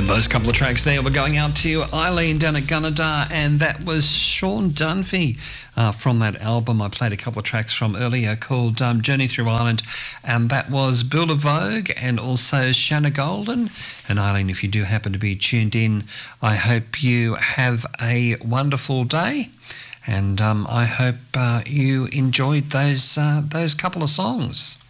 Those couple of tracks there were going out to Eileen down at Gunnedah, and that was Sean Dunphy from that album I played a couple of tracks from earlier called Journey Through Ireland, and that was Builder Vogue and also Shanna Golden. And Eileen, if you do happen to be tuned in, I hope you have a wonderful day, and I hope you enjoyed those couple of songs.